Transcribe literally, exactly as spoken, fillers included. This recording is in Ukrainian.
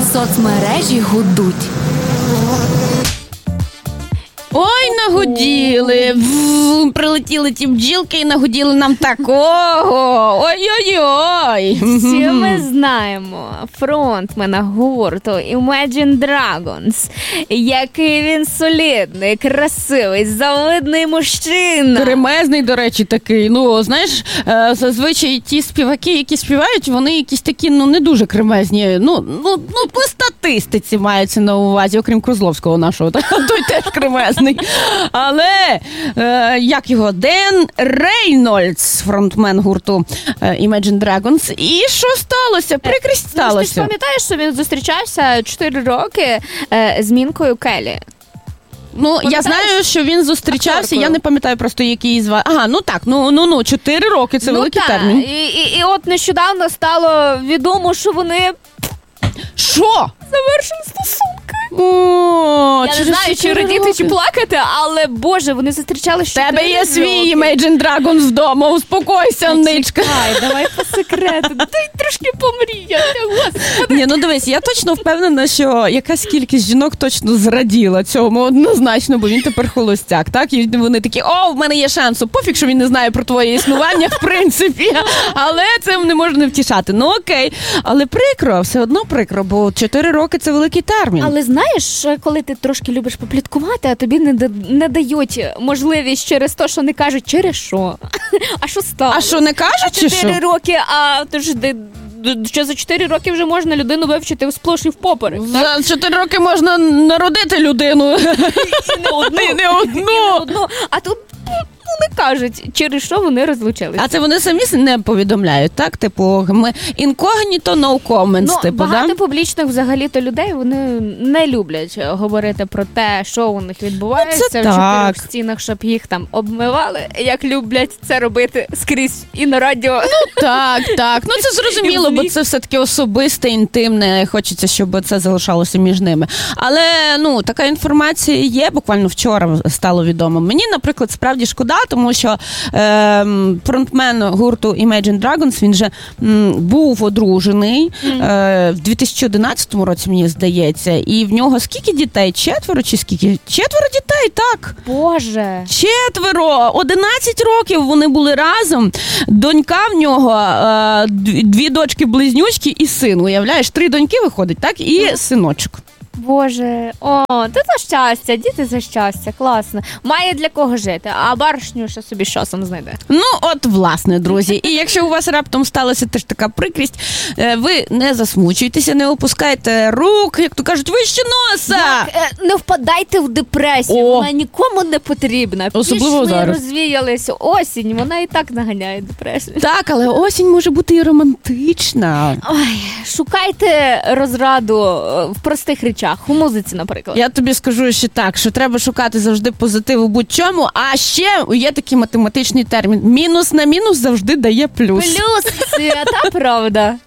Соцмережі гудуть. Ой, нагуділи, Вв, прилетіли ті бджілки і нагуділи нам такого. Ой-ой-ой. Всі ми знаємо фронтмена гурту Imagine Dragons. Який він солідний, красивий, завидний мужчина. Кремезний, до речі, такий. Ну, знаєш, зазвичай ті співаки, які співають, вони якісь такі, ну, не дуже кремезні. Ну, ну, ну по статистиці мається на увазі, окрім Козловського нашого. Той теж кремезний. Але, е, як його, Ден Рейнольдс, фронтмен гурту Imagine Dragons. І що сталося? Прикрість сталося. Ну, ти ж пам'ятаєш, що він зустрічався чотири роки е, з Мінкою Келлі? Ну, пам'ятаєш? Я знаю, що він зустрічався, Акторкою. Я не пам'ятаю просто, який із вас. Ага, ну так, ну, ну, ну, чотири роки, це ну, великий та. термін. І, і, і от нещодавно стало відомо, що вони Що? завершили стосунки. О, Я не знаю, чи радіти, чи плакати, але, боже, вони зустрічалися чотири роки. Тебе є свій Imagine Dragons вдома, успокойся, ничка. Чекай, давай по секрету, дай трошки помріяти, господи. Ні, ну дивись, я точно впевнена, що якась кількість жінок точно зраділа цьому однозначно, бо він тепер холостяк, так? І вони такі, о, в мене є шанс, пофіг, що він не знає про твоє існування, в принципі, але це не можна не втішати. Ну окей, але прикро, все одно прикро, бо чотири роки – це великий термін. Але знаєш, коли ти трошки любиш попліткувати, а тобі не, да, не дають можливість через те, що не кажуть, через що? А що стало? А що, не кажуть, чи що? Чотири роки, а то ж де... Що за чотири роки вже можна людину вивчити сплош і впоперек. За чотири роки можна народити людину. І не одну. І не одну. І не одну. А тут ну, не кажуть, через що вони розлучилися. А це вони самі не повідомляють, так? Типу, ми інкогніто, no comments, Ну, типу, багато да? публічних взагалі-то людей, вони не люблять говорити про те, що у них відбувається Ну, це в так. чотирьох стінах, щоб їх там обмивали, як люблять це робити скрізь і на радіо. Ну, так, так. Ну, це зрозуміло, бо це все-таки особисте, інтимне, хочеться, щоб це залишалося між ними. Але, ну, така інформація є, буквально вчора стало відомо. Мені, наприклад, справді шкода, тому що е, фронтмен гурту Imagine Dragons, він же м, був одружений mm. е, в дві тисячі одинадцятому році, мені здається, і в нього скільки дітей? Четверо чи скільки? Четверо дітей, так. Боже. Четверо! одинадцять років вони були разом. Донька в нього, е, дві дочки-близнючки і син. Уявляєш, три доньки виходить, так? І mm. синочок. Боже, о, це за щастя, діти за щастя, класно. Має для кого жити, а баришню ще собі з часом знайде. Ну, от, власне, друзі. І якщо у вас раптом сталася теж така прикрість, ви не засмучуйтеся, не опускайте рук, як то кажуть, вище носа! Так, не впадайте в депресію, О. вона нікому не потрібна. Особливо Пішли, зараз. розвіялись, осінь, вона і так наганяє депресію. Так, але осінь може бути і романтична. Ой, шукайте розраду в простих речах. У музиці, наприклад. Я тобі скажу ще так, що треба шукати завжди позитив у будь-чому, а ще є такий математичний термін. Мінус на мінус завжди дає плюс. Плюс, свята правда.